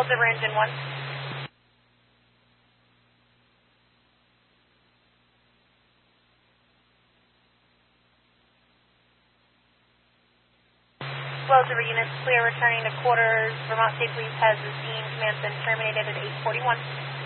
Observer engine 1. Well, Observer units, clear returning to quarters. Vermont State Police has the scene. Command's been terminated at 8:41.